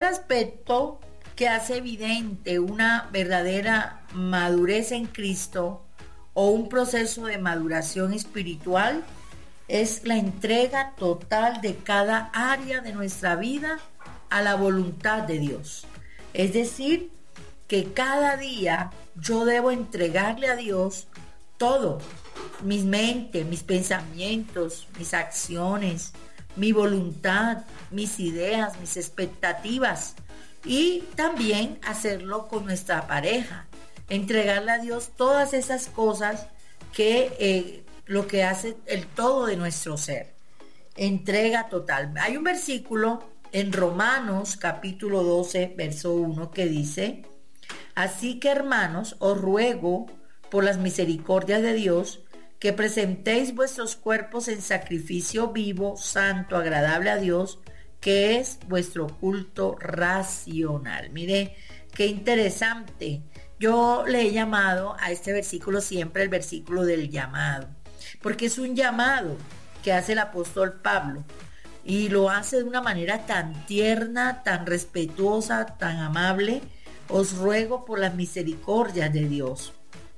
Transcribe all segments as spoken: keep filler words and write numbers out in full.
aspecto que hace evidente una verdadera madurez en Cristo o un proceso de maduración espiritual es la entrega total de cada área de nuestra vida a la voluntad de Dios. Es decir, que cada día yo debo entregarle a Dios todo, mis mentes, mis pensamientos, mis acciones, mi voluntad, mis ideas, mis expectativas, y también hacerlo con nuestra pareja, entregarle a Dios todas esas cosas que eh, lo que hace el todo de nuestro ser, entrega total. Hay un versículo en Romanos capítulo doce verso uno que dice: así que, hermanos, os ruego por las misericordias de Dios que presentéis vuestros cuerpos en sacrificio vivo, santo, agradable a Dios, que es vuestro culto racional. Mire, qué interesante. Yo le he llamado a este versículo siempre el versículo del llamado, porque es un llamado que hace el apóstol Pablo, y lo hace de una manera tan tierna, tan respetuosa, tan amable. Os ruego por las misericordias de Dios.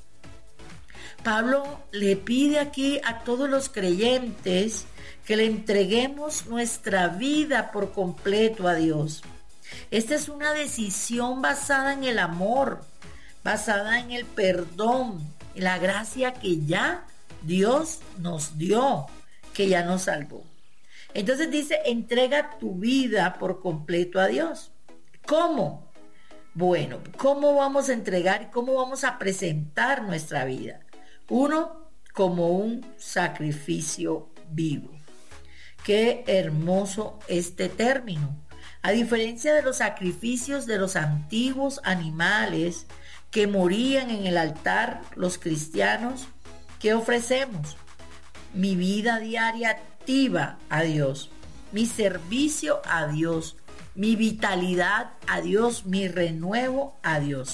Pablo le pide aquí a todos los creyentes que le entreguemos nuestra vida por completo a Dios. Esta es una decisión basada en el amor, basada en el perdón, en la gracia que ya Dios nos dio, que ya nos salvó. Entonces dice, entrega tu vida por completo a Dios. ¿Cómo? Bueno, ¿cómo vamos a entregar y cómo vamos a presentar nuestra vida? Uno, como un sacrificio vivo. Qué hermoso este término. A diferencia de los sacrificios de los antiguos animales que morían en el altar, los cristianos, ¿qué ofrecemos? Mi vida diaria activa a Dios, mi servicio a Dios, mi vitalidad a Dios, mi renuevo a Dios.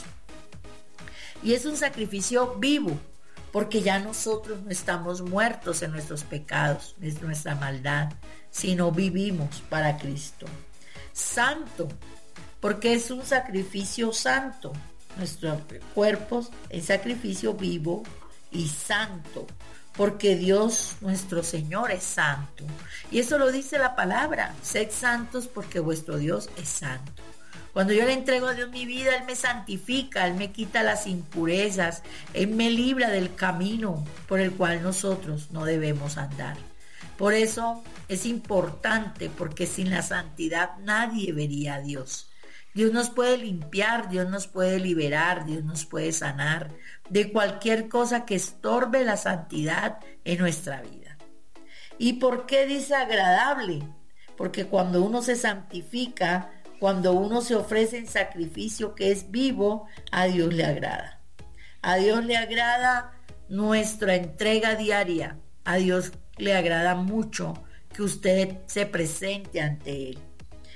Y es un sacrificio vivo, porque ya nosotros no estamos muertos en nuestros pecados, en nuestra maldad, sino vivimos para Cristo. Santo, porque es un sacrificio santo. Nuestros cuerpos es sacrificio vivo y santo, porque Dios nuestro Señor es santo. Y eso lo dice la palabra: sed santos porque vuestro Dios es santo. Cuando yo le entrego a Dios mi vida, Él me santifica, Él me quita las impurezas, Él me libra del camino por el cual nosotros no debemos andar. Por eso es importante, porque sin la santidad nadie vería a Dios. Dios nos puede limpiar, Dios nos puede liberar, Dios nos puede sanar de cualquier cosa que estorbe la santidad en nuestra vida. ¿Y por qué dice agradable? Porque cuando uno se santifica, cuando uno se ofrece en sacrificio que es vivo, a Dios le agrada. A Dios le agrada nuestra entrega diaria. A Dios le agrada mucho que usted se presente ante Él.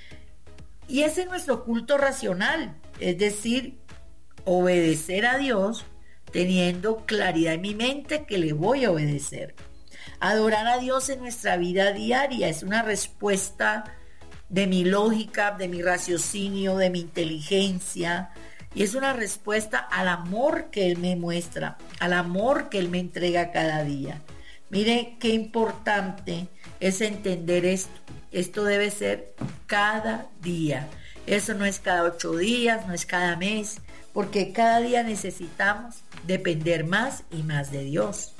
Y ese es nuestro culto racional, es decir, obedecer a Dios teniendo claridad en mi mente que le voy a obedecer. Adorar a Dios en nuestra vida diaria es una respuesta de mi lógica, de mi raciocinio, de mi inteligencia, y es una respuesta al amor que Él me muestra, al amor que Él me entrega cada día. Mire qué importante es entender esto. Esto debe ser cada día. Eso no es cada ocho días, no es cada mes, porque cada día necesitamos depender más y más de Dios.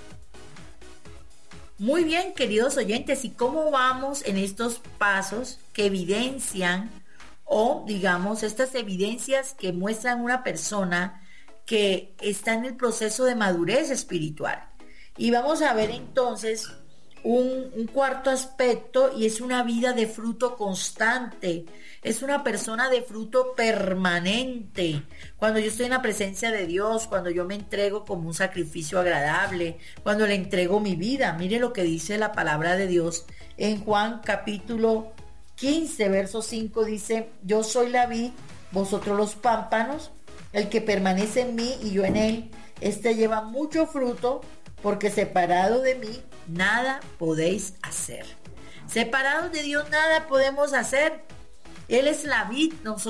Muy bien, queridos oyentes, ¿y cómo vamos en estos pasos que evidencian, o digamos, estas evidencias que muestran una persona que está en el proceso de madurez espiritual? Y vamos a ver entonces un, un cuarto aspecto, y es una vida de fruto constante. Es una persona de fruto permanente. Cuando yo estoy en la presencia de Dios, cuando yo me entrego como un sacrificio agradable, cuando le entrego mi vida. Mire lo que dice la palabra de Dios en Juan capítulo quince, verso cinco, dice: yo soy la vid, vosotros los pámpanos. El que permanece en mí y yo en él, este lleva mucho fruto, porque separado de mí nada podéis hacer. Separados de Dios nada podemos hacer. Él es la vid, nosotros